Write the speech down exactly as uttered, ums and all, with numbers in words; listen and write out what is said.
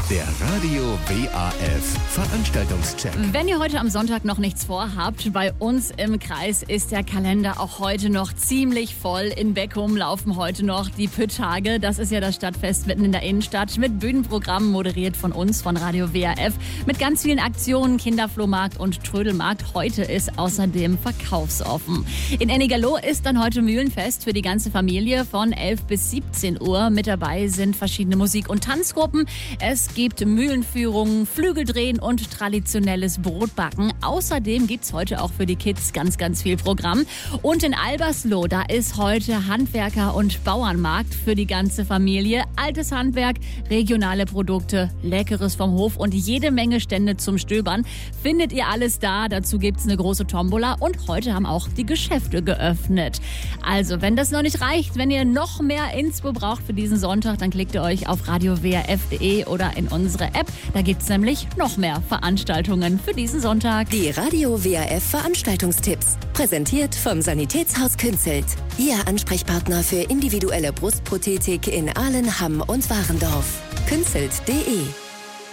Der Radio W A F Veranstaltungscheck. Wenn ihr heute am Sonntag noch nichts vorhabt, bei uns im Kreis ist der Kalender auch heute noch ziemlich voll. In Beckum laufen heute noch die Püttage. Das ist ja das Stadtfest mitten in der Innenstadt mit Bühnenprogrammen, moderiert von uns, von Radio W A F. Mit ganz vielen Aktionen, Kinderflohmarkt und Trödelmarkt. Heute ist außerdem verkaufsoffen. In Ennigerloh ist dann heute Mühlenfest für die ganze Familie von elf bis siebzehn Uhr. Mit dabei sind verschiedene Musik- und Tanzgruppen. Es gibt Mühlenführungen, Flügeldrehen und traditionelles Brotbacken. Außerdem gibt es heute auch für die Kids ganz, ganz viel Programm. Und in Albersloh, da ist heute Handwerker- und Bauernmarkt für die ganze Familie. Altes Handwerk, regionale Produkte, Leckeres vom Hof und jede Menge Stände zum Stöbern. Findet ihr alles da. Dazu gibt es eine große Tombola und heute haben auch die Geschäfte geöffnet. Also, wenn das noch nicht reicht, wenn ihr noch mehr Inspo braucht für diesen Sonntag, dann klickt ihr euch auf radio w a f punkt de oder in unsere App. Da gibt es nämlich noch mehr Veranstaltungen für diesen Sonntag. Die Radio W A F Veranstaltungstipps. Präsentiert vom Sanitätshaus Künzelt. Ihr Ansprechpartner für individuelle Brustprothetik in Ahlen, Hamm und Warendorf. künzelt punkt de